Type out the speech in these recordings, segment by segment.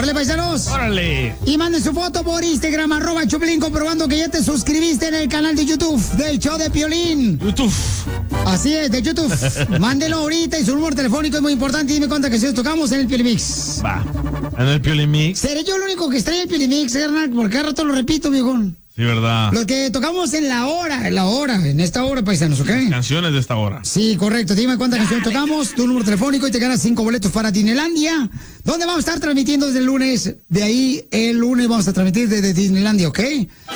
¡Órale, paisanos! ¡Órale! Y manden su foto por Instagram, @Choplin, comprobando que ya te suscribiste en el canal de YouTube del show de Piolín. YouTube. Así es, de YouTube. Mándelo ahorita y su número telefónico es muy importante. Y dime cuántas canciones tocamos en el Piolín Mix. Va. En el Piolín Mix. ¿Seré yo el único que extraña el Piolín Mix, carnal? Porque cada rato lo repito, viejón. Sí, ¿verdad? Lo que tocamos en esta hora, paisanos, ¿ok? Canciones de esta hora. Sí, correcto. Dime cuántas canciones tocamos, tu número telefónico y te ganas 5 boletos para Disneylandia, donde vamos a estar transmitiendo desde el lunes. De ahí, el lunes vamos a transmitir desde Disneylandia, ¿ok?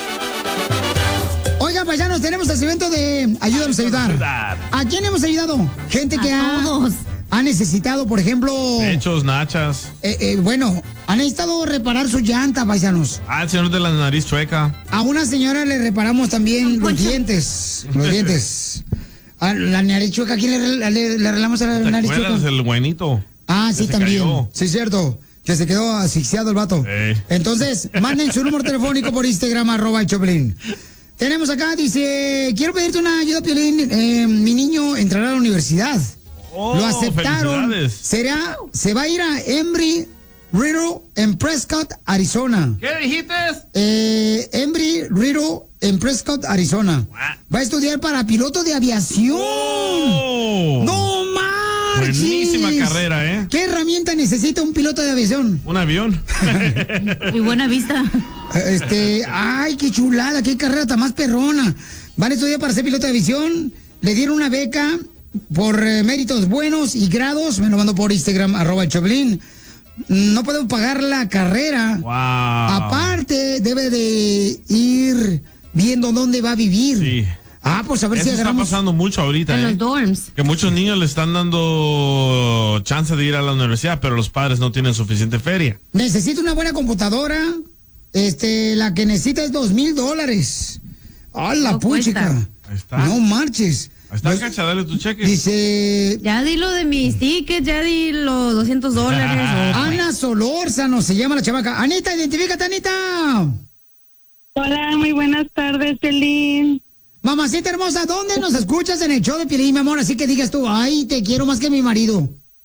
Oigan, paisanos, tenemos el evento de Ayúdanos a ayudar. ¿A quién hemos ayudado? Gente que ha necesitado, por ejemplo... Pechos, nachas. Bueno, han necesitado reparar su llanta, paisanos. El señor de la nariz chueca. A una señora le reparamos también los dientes. Los dientes. A la nariz chueca, ¿a quién le arreglamos a la nariz chueca? El buenito. Ah, sí, también. Cayó. Sí, cierto. Que se quedó asfixiado el vato. Entonces, manden su número telefónico por Instagram, @Choplin. Tenemos acá, dice, quiero pedirte una ayuda, Piolín. Mi niño entrará a la universidad. Lo aceptaron. Se va a ir a Embry-Riddle en Prescott, Arizona. ¿Qué dijiste? Embry-Riddle en Prescott, Arizona. Va a estudiar para piloto de aviación. ¡No marches! Buenísima carrera, ¿eh? ¿Qué herramienta necesita un piloto de aviación? Un avión. Muy buena vista. Ay, qué chulada, qué carrera tan más perrona. Van a estudiar para ser piloto de aviación. Le dieron una beca por méritos buenos y grados. Me lo mandó por Instagram, @Choplin. No podemos pagar la carrera. Wow. Aparte, debe de ir viendo dónde va a vivir. Sí. Pues a ver si agarramos. Está pasando mucho ahorita, En los dorms. Que muchos niños le están dando chance de ir a la universidad, pero los padres no tienen suficiente feria. Necesito una buena computadora. La que necesita es $2,000. ¡Ah, la No puchica! cuesta. Ahí está. No marches. Ahí está, Cacha, dale tu cheque. Dice... Ya di lo de mis tickets, ya di los $200. Ana Solórzano se llama la chavaca. Anita, identifícate, Anita. Hola, muy buenas tardes, Piolín. Mamacita hermosa, ¿dónde nos escuchas en el show de Piolín, mi amor? Así que digas tú, ay, te quiero más que mi marido.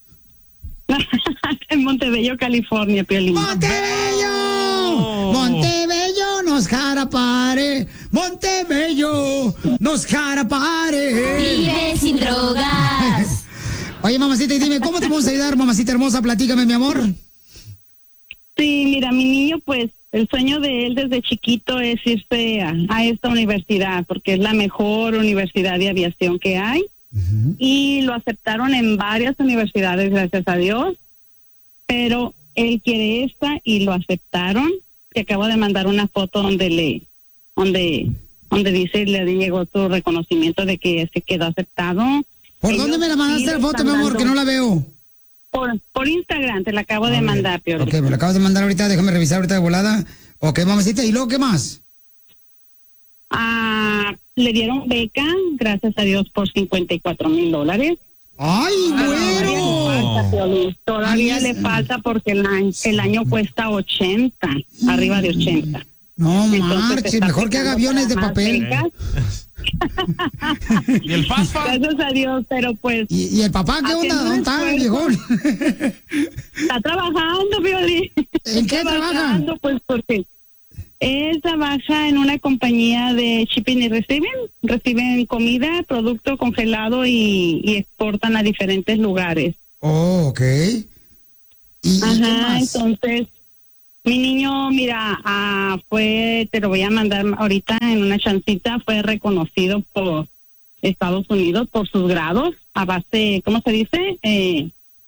En Montebello, California, Piolín. ¡Montebello! ¡Montebello nos jarapare! ¡Montebello nos jarapare! Vive sin drogas. Oye, mamacita, y dime, ¿cómo te podemos ayudar, mamacita hermosa? Platícame, mi amor. Sí, mira, mi niño, pues, el sueño de él desde chiquito es irse a esta universidad, porque es la mejor universidad de aviación que hay. Y lo aceptaron en varias universidades, gracias a Dios, pero él quiere esta y lo aceptaron. Te acabo de mandar una foto donde dice, le llegó su reconocimiento de que se quedó aceptado. ¿Por dónde me la mandaste la foto, mi amor, que no la veo? Por Instagram, te la acabo de mandar, Piolín. Ok, me la acabas de mandar ahorita, déjame revisar ahorita de volada. Ok, mamacita, ¿y luego qué más? Le dieron beca, gracias a Dios, por $54,000. ¡Ay, güero! Todavía le falta porque el año cuesta 80, arriba de 80. No marches, mejor que haga aviones de papel. ¿Y el FAFSA? Gracias a Dios, pero pues... ¿Y el papá qué onda? ¿Dónde está el viejón? Está trabajando, Piolín. ¿En qué trabaja? Pues porque él trabaja en una compañía de shipping y reciben comida, producto congelado y exportan a diferentes lugares. Oh, ok. ¿Y qué más? Entonces, mi niño, mira, te lo voy a mandar ahorita en una chancita, fue reconocido por Estados Unidos por sus grados, a base, ¿cómo se dice?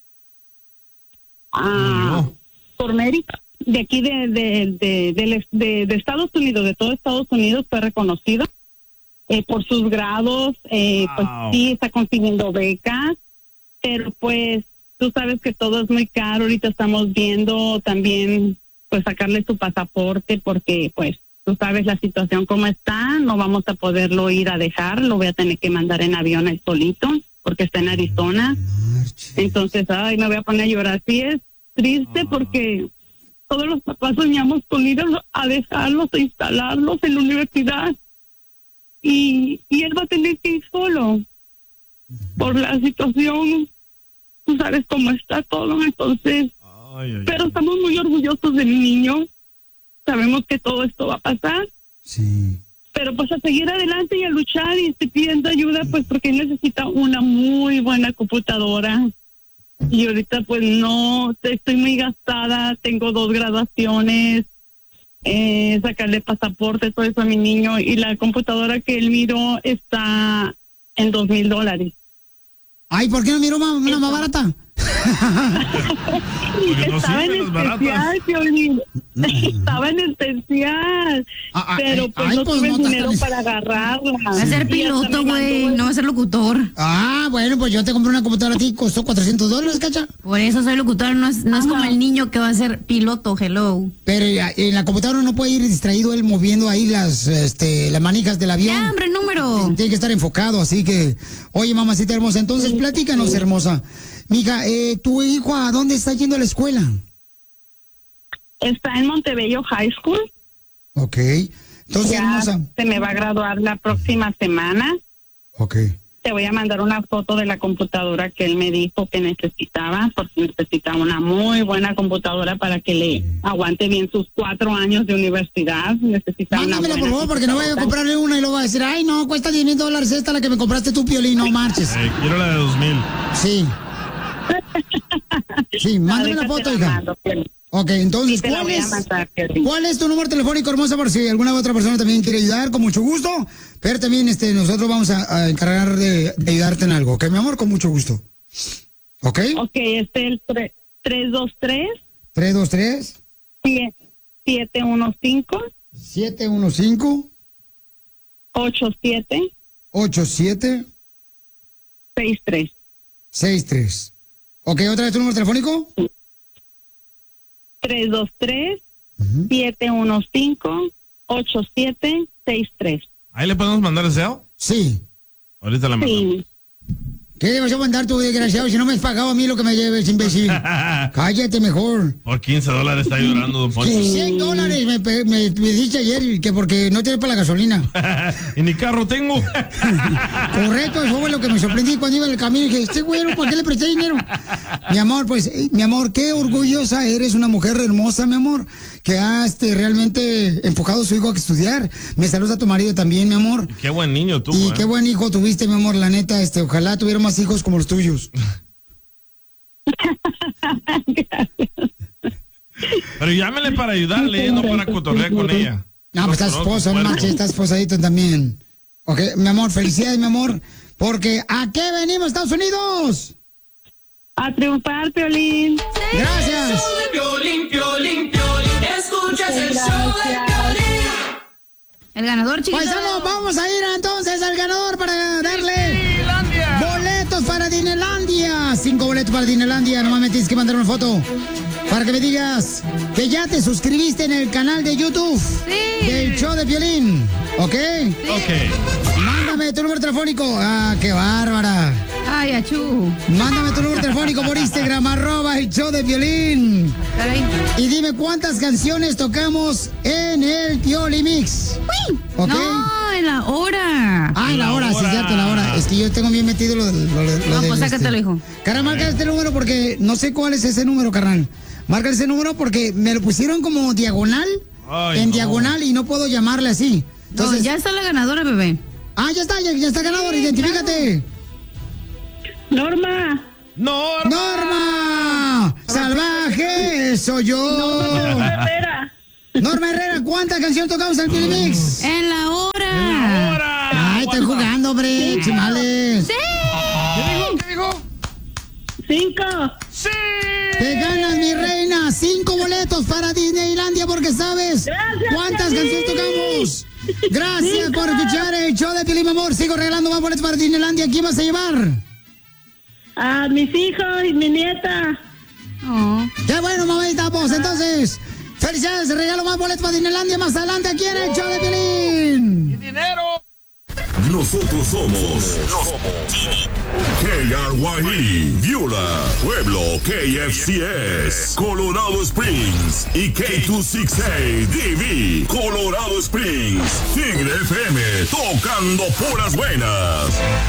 Por mérito. De aquí de Estados Unidos, de todo Estados Unidos, fue reconocido por sus grados. Pues sí, está consiguiendo becas, pero pues tú sabes que todo es muy caro. Ahorita estamos viendo también pues sacarle su pasaporte, porque pues tú sabes la situación como está, no vamos a poderlo ir a dejar, lo voy a tener que mandar en avión él solito, porque está en Arizona. Entonces, me voy a poner a llorar. Sí, es triste porque todos los papás soñamos con ir a dejarlos, a instalarlos en la universidad. Y él va a tener que ir solo por la situación. Tú sabes cómo está todo, entonces pero estamos muy orgullosos de mi niño. Sabemos que todo esto va a pasar. Sí. Pero pues a seguir adelante y a luchar, y estoy pidiendo ayuda pues porque necesita una muy buena computadora. Y ahorita pues no, estoy muy gastada, tengo 2 graduaciones, sacarle pasaporte, todo eso a mi niño, y la computadora que él miró está en $2,000. Ay, ¿por qué no miró una más barata? Estaba en especial, Piolín. Estaba en especial. Pero pues no tuve dinero para agarrarla. Va a ser piloto, güey, no va a ser locutor. Ah, bueno, pues yo te compré una computadora a ti, costó $400, ¿cacha? Por eso soy locutor, no es como el niño que va a ser piloto, hello. Pero en la computadora no puede ir distraído él moviendo ahí las manijas del avión. Ya, hombre, número. Tiene que estar enfocado, así que, oye, mamacita hermosa, entonces platícanos, hermosa. Mija, ¿tu hijo a dónde está yendo a la escuela? Está en Montebello High School. Ok. Entonces, ya hermosa. se me va a graduar la próxima semana. Ok. Te voy a mandar una foto de la computadora que él me dijo que necesitaba, porque necesitaba una muy buena computadora para que le aguante bien sus 4 años de universidad. Necesita Mándamela, una por favor, porque no vaya a comprarle una y luego va a decir, ay, no, cuesta $10,000 esta, la que me compraste tú, Piolín, no marches. Quiero la de 2,000. Sí. Sí, mándame la foto, hija. Ok, entonces, ¿cuál es tu número telefónico, hermosa, por si alguna otra persona también quiere ayudar? Con mucho gusto. Pero también nosotros vamos a encargar de ayudarte en algo, ¿ok, mi amor? Con mucho gusto. ¿Ok? Ok, el 323. 323. 715. 715. 87. 87. 63. Ok, ¿otra vez tu número telefónico? 323-715-8763. ¿Ahí le podemos mandar deseo? Sí. Ahorita la mandamos. Sí. ¿Qué le vas a mandar tú, desgraciado? Si no me has pagado a mí lo que me lleves, imbécil. Cállate mejor. Por $15 está llorando, don Poncho. $100 me dijiste ayer que porque no tienes para la gasolina. Y ni carro tengo. Correcto, eso fue lo que me sorprendí cuando iba en el camino y dije, este güero, ¿para qué le presté dinero? Mi amor, pues, mi amor, qué orgullosa eres, una mujer hermosa, mi amor, que has realmente enfocado a su hijo a estudiar. Me saluda a tu marido también, mi amor. Qué buen niño tú. Y qué buen hijo tuviste, mi amor, la neta, ojalá tuviera más hijos como los tuyos. Pero llámele para ayudarle, no para cotorrear con ella. No, pues estás esposo, no manches, estás esposadito también. Ok, mi amor, felicidades, mi amor, porque ¿a qué venimos, Estados Unidos? A triunfar, Piolín. Gracias. Piolín, Piolín, Piolín. Escuchas el show de Piolín. El ganador, chiquito. Paisanos, vamos a ir entonces al ganador para darle boletos para Disneylandia. 5 boletos para Disneylandia. Nomás me tienes que mandar una foto para que me digas que ya te suscribiste en el canal de YouTube del show de Piolín. ¿Ok? Sí. Ok. Mándame tu número telefónico. Ah, qué bárbara. Ay, achú. Mándame tu número telefónico por Instagram, @el show de Piolín. Caray. Y dime cuántas canciones tocamos en el Pioli Mix. ¿Ok? No, en la hora. Ah, en la hora, sí, cierto, la hora. Es que yo tengo bien metido lo No, pues sácatelo, hijo. Carnal, marca este número porque no sé cuál es ese número, carnal. Marca ese número porque me lo pusieron como diagonal. Ay, en no. diagonal y no puedo llamarle así. Entonces, No, ya está la ganadora, bebé. Ah, ya está ganador, identifícate. Norma. ¡Norma! ¡Salvaje! ¡Soy yo! Herrera. Norma Herrera, ¿cuántas canciones tocamos en el Pioli Mix? En la hora. ¡Ahora! Ay, estoy jugando, hombre, chimales. Sí. ¿Qué dijo? 5. ¡Sí! Te ganas, mi reina, 5 boletos para Disneylandia porque sabes cuántas canciones tocamos. Gracias por escuchar el show de Piolín, mi amor. Sigo regalando más boletos para Disneylandia. ¿Quién vas a llevar? A mis hijos y mi nieta. Oh. Qué bueno, mamita, pues entonces, felicidades, regalo más boletos para Disneylandia más adelante aquí en el show de Piolín. ¡Dinero! Nosotros somos KRYE, Viola, Pueblo, KFCS, Colorado Springs y K268DV, Colorado Springs, Tigre FM, tocando puras buenas.